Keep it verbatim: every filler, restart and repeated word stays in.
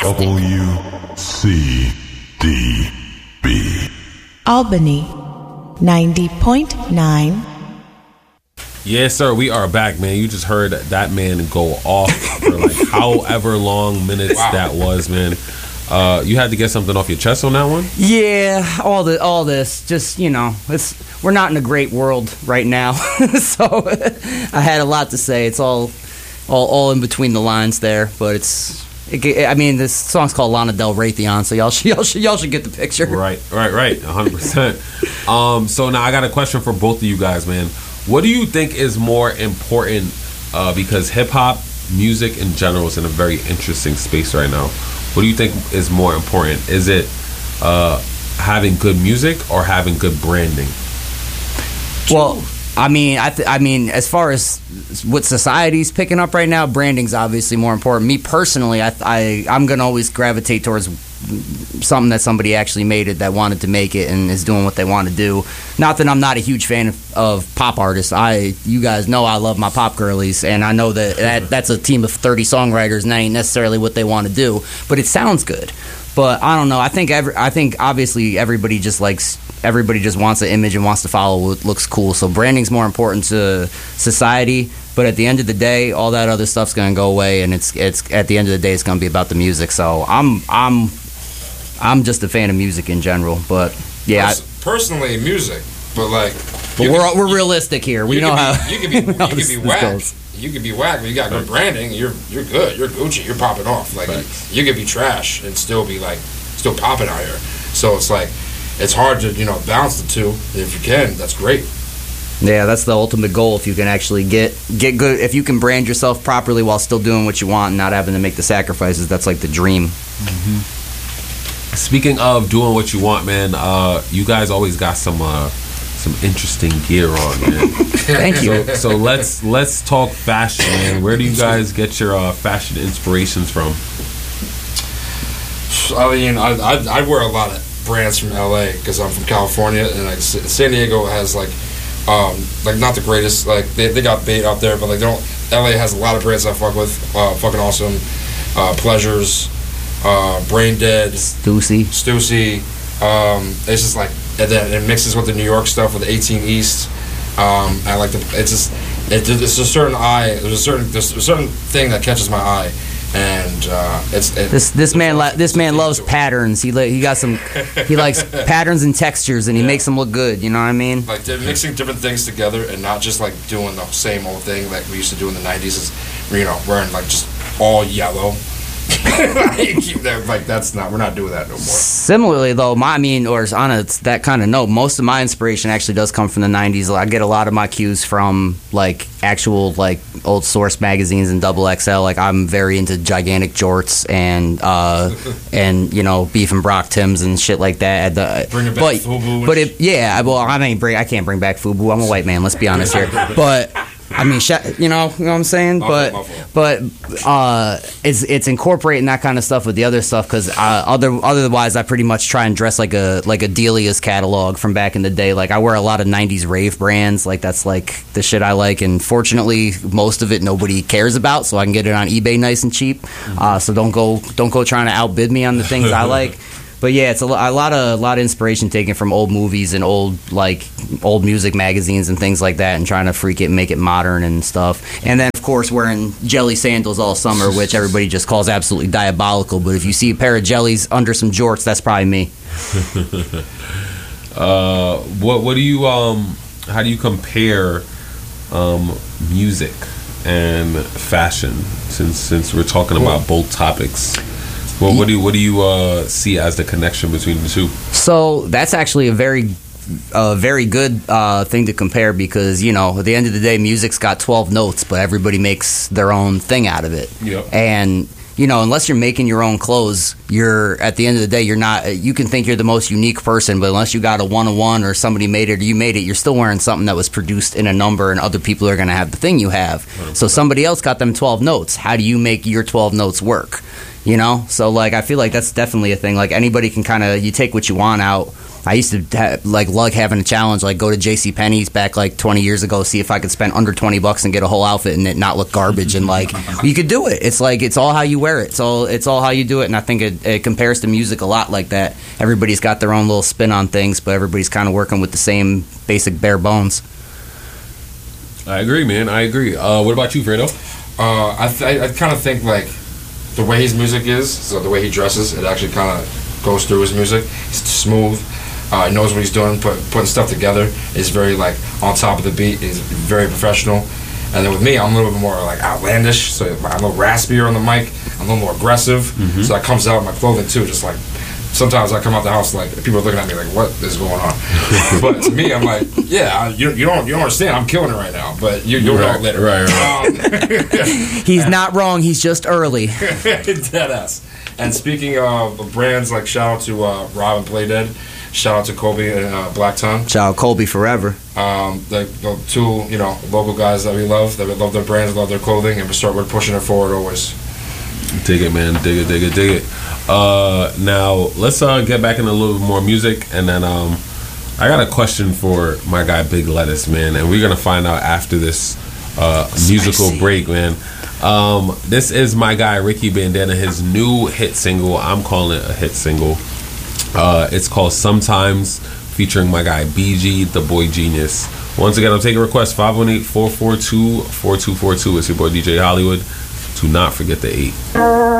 W C D B Albany ninety point nine. Yes, sir. We are back, man. You just heard that man go off for like however long minutes wow. that was, man. Uh, you had to get something off your chest on that one? Yeah, all the all this, just, you know, it's we're not in a great world right now, so I had a lot to say. It's all, all, all in between the lines there, but it's. It, I mean, this song's called Lana Del Raytheon, so y'all should y'all should y'all should get the picture. Right, right, right, one hundred percent. Um, so now I got a question for both of you guys, man. What do you think is more important? Uh, because hip hop music in general is in a very interesting space right now. What do you think is more important? Is it uh, having good music or having good branding? Well, I mean, I, th- I mean, as far as what society's picking up right now, branding's obviously more important. Me personally, I, I I'm gonna always gravitate towards something that somebody actually made it, that wanted to make it, and is doing what they want to do. Not that I'm not a huge fan of, of pop artists. I, you guys know, I love my pop girlies, and I know that, that that's a team of thirty songwriters, and that ain't necessarily what they want to do. But it sounds good. But I don't know. I think every, I think obviously everybody just likes. Everybody just wants an image and wants to follow what looks cool. So branding's more important to society. But at the end of the day, all that other stuff's gonna go away, and it's it's at the end of the day, it's gonna be about the music. So I'm I'm I'm just a fan of music in general. But yeah, Pers- personally, music. But like, but we're can, we're you, realistic here. We know be, how you can be you can be whack. You can be whack, but you got good branding. You're you're good. You're Gucci. You're popping off. Like you, you can be trash and still be like still popping out here. So it's like. It's hard to, you know, balance the two. If you can, that's great. Yeah, that's the ultimate goal. If you can actually get get good, if you can brand yourself properly while still doing what you want and not having to make the sacrifices, that's like the dream. Mm-hmm. Speaking of doing what you want, man, uh, you guys always got some uh, some interesting gear on, man. Thank you. So, so let's let's talk fashion, man. Where do you guys get your uh, fashion inspirations from? I mean, I, I I wear a lot of brands from L A because I'm from California, and like San Diego has like um like not the greatest, like they, they got bait out there, but like they don't. L A has a lot of brands I fuck with. Uh, fucking awesome. Uh, Pleasures, uh, Brain Dead, Stussy, Stussy. Um, it's just like, and then it mixes with the New York stuff with the eighteen East. Um, I like the. It's just it, it's a certain eye. There's a certain there's a certain thing that catches my eye. And uh, it's it, this this man li- this man loves patterns. He li- he got some he likes patterns and textures, and he yeah. makes them look good. You know what I mean? Like they're mixing different things together, and not just like doing the same old thing like we used to do in the nineties. Is, you know, wearing like just all yellow. Keep that, like that's not we're not doing that no more. Similarly, though, my I mean, or on a, that kind of note, most of my inspiration actually does come from the nineties. I get a lot of my cues from like actual like old Source magazines and Double X L. Like I'm very into gigantic jorts and uh, and you know Beef and Brock Tims and shit like that. The, bring it back, but Fubu. But it, yeah, well, I mean, bring I can't bring back Fubu. I'm a white man. Let's be honest here, but. I mean, you know, you know what I'm saying, but but uh, it's it's incorporating that kind of stuff with the other stuff because uh, other otherwise I pretty much try and dress like a like a Delia's catalog from back in the day. Like I wear a lot of nineties rave brands, like that's like the shit I like, and fortunately most of it nobody cares about, so I can get it on eBay nice and cheap. Uh, so don't go don't go trying to outbid me on the things I like. But yeah, it's a, a lot of a lot of inspiration taken from old movies and old like old music magazines and things like that, and trying to freak it and make it modern and stuff. And then of course wearing jelly sandals all summer, which everybody just calls absolutely diabolical. But if you see a pair of jellies under some jorts, that's probably me. uh, what what do you um how do you compare um music and fashion, since since we're talking cool. about both topics? Well, what do you what do you uh, see as the connection between the two? So that's actually a very, uh, very good uh, thing to compare because you know at the end of the day, music's got twelve notes, but everybody makes their own thing out of it. Yep. And you know, unless you're making your own clothes, you're at the end of the day, you're not. You can think you're the most unique person, but unless you got a one on one or somebody made it or you made it, you're still wearing something that was produced in a number, and other people are going to have the thing you have. one hundred percent. So somebody else got them twelve notes. How do you make your twelve notes work? You know, so like I feel like that's definitely a thing. Like anybody can kind of you take what you want out I used to ha- like lug having a challenge, like go to JCPenney's back like twenty years ago, see if I could spend under twenty bucks and get a whole outfit and it not look garbage. And like you could do it. It's like it's all how you wear it. It's all it's all how you do it. And I think it, it compares to music a lot like that. Everybody's got their own little spin on things, but everybody's kind of working with the same basic bare bones. I agree, man. I agree. Uh, what about you, Fredo? Uh, I th- I kind of think like the way his music is, so the way he dresses, it actually kind of goes through his music. He's smooth. Uh, he knows what he's doing, put, putting stuff together. He's very like on top of the beat. He's very professional. And then with me, I'm a little bit more like outlandish. So I'm a little raspier on the mic. I'm a little more aggressive. Mm-hmm. So that comes out in my clothing too. Just like sometimes I come out the house like people are looking at me like, "What is going on?" But to me, I'm like, "Yeah, you, you don't you don't understand. I'm killing it right now." But you, you'll right, know it later. Right, right. Um, He's not wrong. He's just early. Deadass. And speaking of brands, like shout out to uh, Rob and Play Dead. Shout out to Colby and uh, Black Tongue. Shout out Colby forever. Um, the, the two, you know, local guys that we love, that we love their brands, love their clothing, and we start with pushing it forward always. Dig it, man. Dig it, dig it, dig it. Uh, now, let's uh, get back into a little bit more music. And then um, I got a question for my guy, Big Lettuce, man. And we're going to find out after this uh, musical Spicy. break, man. Um, this is my guy, Ricky Bandana, his new hit single. I'm calling it a hit single. Uh, it's called Sometimes, featuring my guy B G, the boy genius. Once again, I'm taking requests five one eight, four four two, four two four two. It's your boy D J Hollywood. Do not forget the eight.